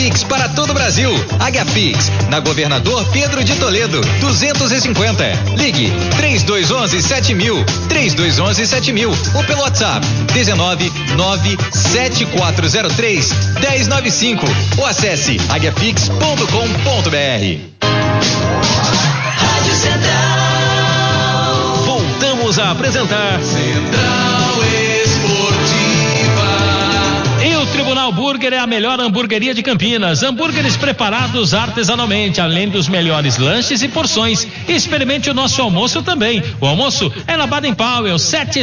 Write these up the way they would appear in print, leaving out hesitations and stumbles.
Pix para todo o Brasil. HPix, na Governador Pedro de Toledo, 250. Ligue 3211-7000, 3211-7000 ou pelo WhatsApp 1997403-1095 ou acesse hpix.com.br. Rádio Central. Voltamos a apresentar Central Esportiva. E o Tribunal Burger é a melhor hamburgueria de Campinas. Hambúrgueres preparados artesanalmente, além dos melhores lanches e porções. Experimente o nosso almoço também. O almoço é na Baden Powell,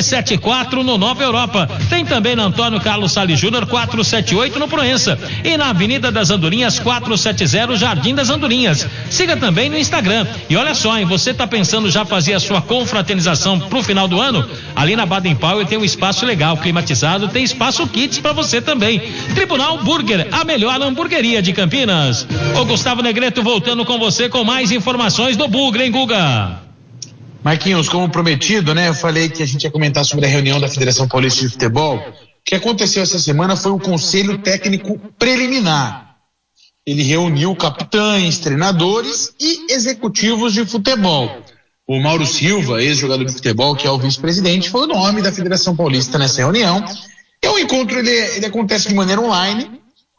774 no Nova Europa. Tem também na Antônio Carlos Salles Júnior, 478 no Proença. E na Avenida das Andorinhas, 470, Jardim das Andorinhas. Siga também no Instagram. E olha só, hein, você tá pensando já fazer a sua confraternização pro final do ano? Ali na Baden Powell tem um espaço legal, climatizado, tem espaço kits pra você também. Tribunal Burger, a melhor hamburgueria de Campinas. Ô Gustavo Negreto, voltando com você com mais informações do Bugre, hein, Guga? Marquinhos, como prometido, né? Eu falei que a gente ia comentar sobre a reunião da Federação Paulista de Futebol. O que aconteceu essa semana foi o Conselho Técnico Preliminar. Ele reuniu capitães, treinadores e executivos de futebol. O Mauro Silva, ex-jogador de futebol, que é o vice-presidente, foi o nome da Federação Paulista nessa reunião. E o encontro ele acontece de maneira online,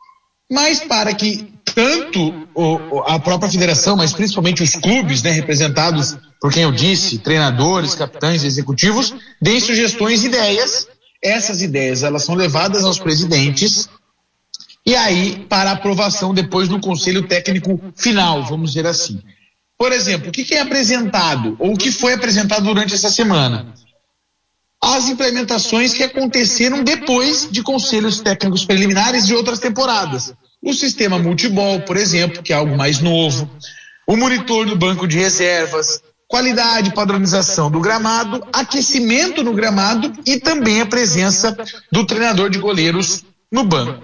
mas para que tanto a própria federação, mas principalmente os clubes, né, representados por quem eu disse, treinadores, capitães, executivos, deem sugestões e ideias. Essas ideias elas são levadas aos presidentes e aí para aprovação depois no conselho técnico final, vamos dizer assim. Por exemplo, o que é apresentado ou o que foi apresentado durante essa semana? As implementações que aconteceram depois de conselhos técnicos preliminares de outras temporadas. O sistema multiball, por exemplo, que é algo mais novo. O monitor do banco de reservas. Qualidade e padronização do gramado. Aquecimento no gramado e também a presença do treinador de goleiros no banco.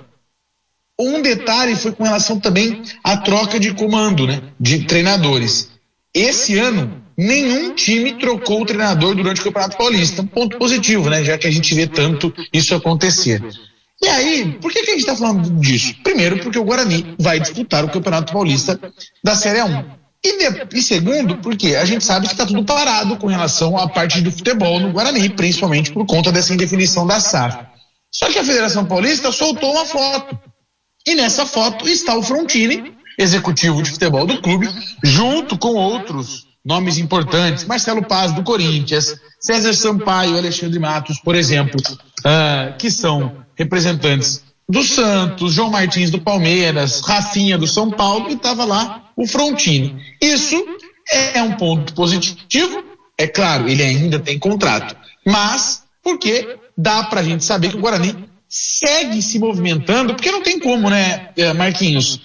Um detalhe foi com relação também à troca de comando, né, de treinadores. Esse ano, nenhum time trocou o treinador durante o Campeonato Paulista. Um ponto positivo, né? Já que a gente vê tanto isso acontecer. E aí, por que a gente está falando disso? Primeiro, porque o Guarani vai disputar o Campeonato Paulista da Série A1. E segundo, porque a gente sabe que está tudo parado com relação à parte do futebol no Guarani, principalmente por conta dessa indefinição da SAF. Só que a Federação Paulista soltou uma foto. E nessa foto está o Frontini, executivo de futebol do clube, junto com outros nomes importantes, Marcelo Paz do Corinthians, César Sampaio, Alexandre Matos, por exemplo, que são representantes do Santos, João Martins do Palmeiras, Rafinha do São Paulo, e estava lá o Frontini. Isso é um ponto positivo, é claro, ele ainda tem contrato, mas porque dá pra gente saber que o Guarani segue se movimentando, porque não tem como, né, Marquinhos?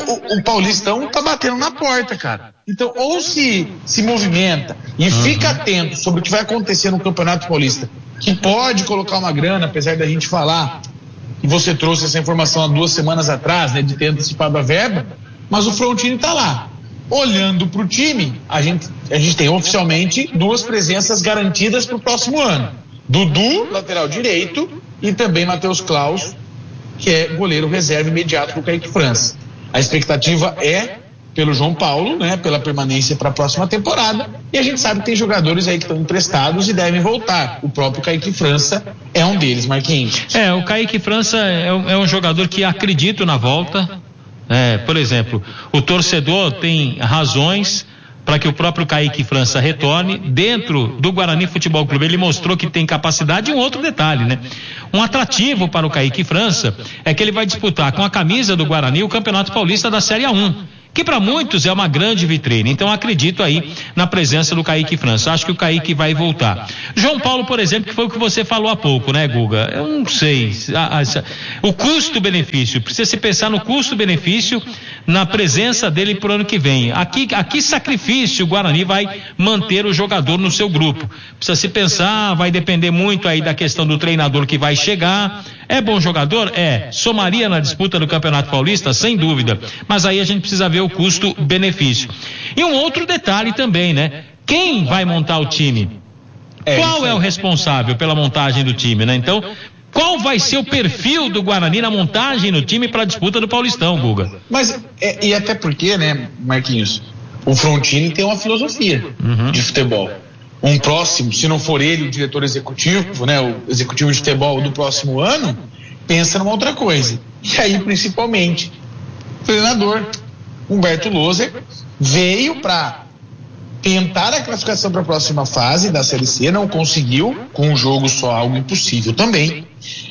O Paulistão tá batendo na porta, cara. Então, ou se movimenta e fica atento sobre o que vai acontecer no Campeonato Paulista, que pode colocar uma grana, apesar da gente falar, e você trouxe essa informação há 2 semanas atrás, né, de ter antecipado a verba, mas o Frontini tá lá. Olhando pro time, a gente tem oficialmente 2 presenças garantidas pro próximo ano. Dudu, lateral direito, e também Matheus Klaus, que é goleiro reserva imediato pro Kaique França. A expectativa é pelo João Paulo, né, pela permanência para a próxima temporada, e a gente sabe que tem jogadores aí que estão emprestados e devem voltar. O próprio Kaique França é um deles, Marquinhos. O Kaique França é um jogador que acredito na volta. Por exemplo, o torcedor tem razões para que o próprio Kaique França retorne dentro do Guarani Futebol Clube. Ele mostrou que tem capacidade. E um outro detalhe, né? Um atrativo para o Kaique França é que ele vai disputar com a camisa do Guarani o Campeonato Paulista da Série A1, que para muitos é uma grande vitrine. Então acredito aí na presença do Kaique França. Acho que o Kaique vai voltar. João Paulo, por exemplo, que foi o que você falou há pouco, né, Guga? Eu não sei. O custo-benefício, precisa se pensar no custo-benefício na presença dele pro ano que vem. Aqui sacrifício o Guarani vai manter o jogador no seu grupo. Precisa se pensar, vai depender muito aí da questão do treinador que vai chegar. É bom jogador? Somaria na disputa do Campeonato Paulista? Sem dúvida. Mas aí a gente precisa ver o custo-benefício. E um outro detalhe também, né? Quem vai montar o time? Qual é o responsável pela montagem do time, né? Então, Qual vai ser o perfil do Guarani na montagem no time para a disputa do Paulistão, Guga? Mas, e até porque, né, Marquinhos, o Frontini tem uma filosofia de futebol. Um próximo, se não for ele o diretor executivo, né, o executivo de futebol do próximo ano, pensa numa outra coisa. E aí, principalmente, o treinador Humberto Loser veio para tentar a classificação para a próxima fase da Série C, não conseguiu, com um jogo só, algo impossível também.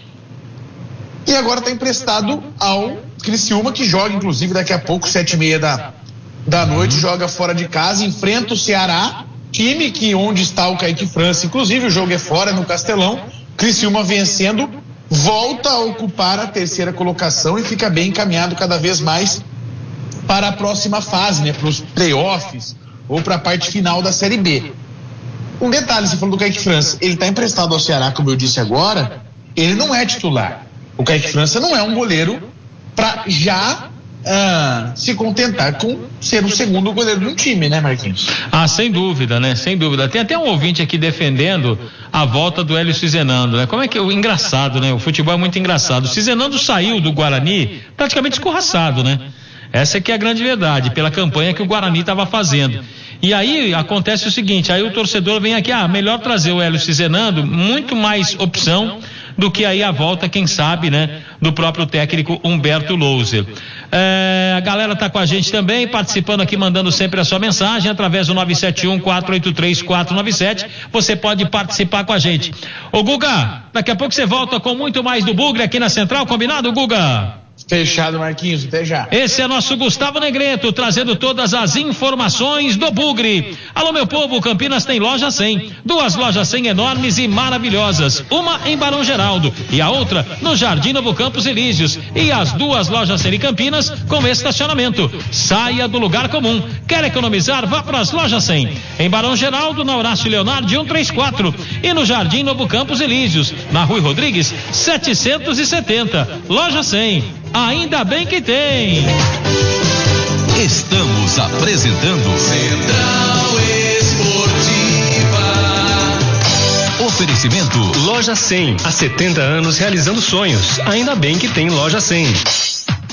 E agora está emprestado ao Criciúma, que joga, inclusive, daqui a pouco, 7h30 da noite, joga fora de casa, enfrenta o Ceará, time que onde está o Kaique França, inclusive o jogo é fora, no Castelão. Criciúma vencendo, volta a ocupar a terceira colocação e fica bem encaminhado cada vez mais para a próxima fase, né, para os playoffs ou para a parte final da Série B. Um detalhe, você falou do Kaique França, ele está emprestado ao Ceará, como eu disse agora, ele não é titular. O Kaique França não é um goleiro para já se contentar com ser o segundo goleiro de um time, né, Marquinhos? Ah, sem dúvida, né? Sem dúvida. Tem até um ouvinte aqui defendendo a volta do Hélio Cizenando, né? Como é que engraçado, né? O futebol é muito engraçado. O Cizenando saiu do Guarani praticamente escorraçado, né? Essa é que é a grande verdade, pela campanha que o Guarani estava fazendo. E aí acontece o seguinte, aí o torcedor vem aqui, melhor trazer o Hélio Cizenando, muito mais opção do que aí a volta, quem sabe, né, do próprio técnico Humberto Louser. A galera tá com a gente também, participando aqui, mandando sempre a sua mensagem, através do 971-483-497, você pode participar com a gente. Ô Guga, daqui a pouco você volta com muito mais do Bugre aqui na Central, combinado, Guga? Fechado, Marquinhos, até já. Esse é nosso Gustavo Negreto, trazendo todas as informações do Bugre. Alô, meu povo, Campinas tem loja 100, 2 lojas 100 enormes e maravilhosas, uma em Barão Geraldo e a outra no Jardim Novo Campos Elíseos, e as 2 lojas 100 em Campinas com estacionamento. Saia do lugar comum. Quer economizar? Vá para as lojas 100 em Barão Geraldo, na Horácio Leonardo 134, e no Jardim Novo Campos Elíseos, na Rui Rodrigues 770. Loja 100. Ainda bem que tem. Estamos apresentando Central Esportiva. Oferecimento Loja 100, há 70 anos realizando sonhos. Ainda bem que tem Loja 100.